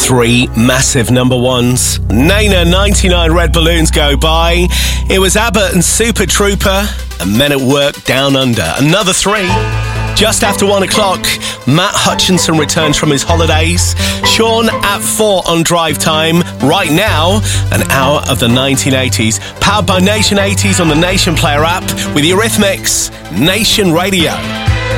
Three massive number ones. Nena, 99 Red Balloons Go By. It was Abbott and Super Trooper and Men at Work Down Under. Another three. Just after 1 o'clock, Matt Hutchinson returns from his holidays. Sean at 4 on Drive Time. Right now, an hour of the 1980s. Powered by Nation 80s on the Nation Player app with Eurythmics, Nation Radio.